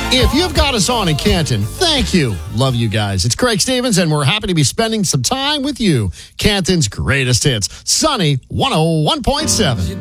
If you've got us on in Canton, thank you. Love you guys. It's Craig Stevens, and we're happy to be spending some time with you. Canton's greatest hits. Sunny 101.7.